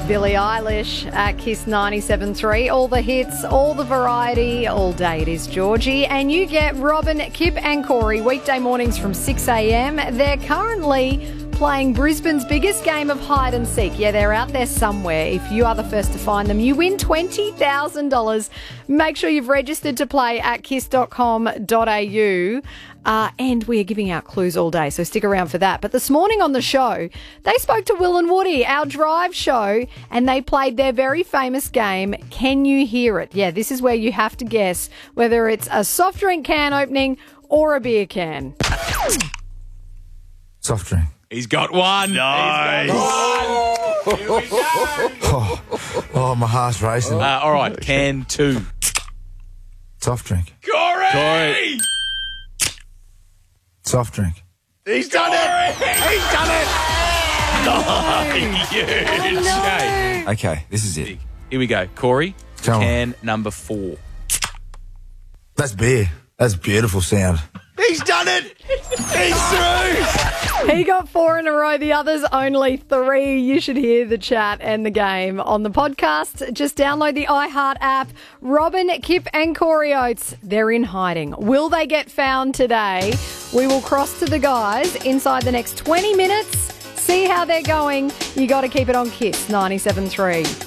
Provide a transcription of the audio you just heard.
Billie Eilish at Kiss 97.3. All the hits, all the variety, all day it is Georgie. And you get Robin, Kip and Corey weekday mornings from 6 a.m. They're currently playing Brisbane's biggest game of hide and seek. Yeah, they're out there somewhere. If you are the first to find them, you win $20,000. Make sure you've registered to play at kiss.com.au. And we are giving out clues all day, so stick around for that. But this morning on the show, they spoke to Will and Woody, our drive show, and they played their very famous game, Can You Hear It? Yeah, this is where you have to guess whether it's a soft drink can opening or a beer can. Soft drink. He's got one. Nice. Here we go. Oh, my heart's racing. All right, can two. Soft drink. Corey! Soft drink. He's done it! He's done it! Huge. Okay. Okay, this is it. Here we go. Corey, Come on. can number 4. That's beer. That's a beautiful sound. He's done it! He's through! He got 4 in a row, the others only 3. You should hear the chat and the game on the podcast. Just download the iHeart app. Robin, Kip and Corey Oates, they're in hiding. Will they get found today? We will cross to the guys inside the next 20 minutes. See how they're going. You got to keep it on Kiss 97.3.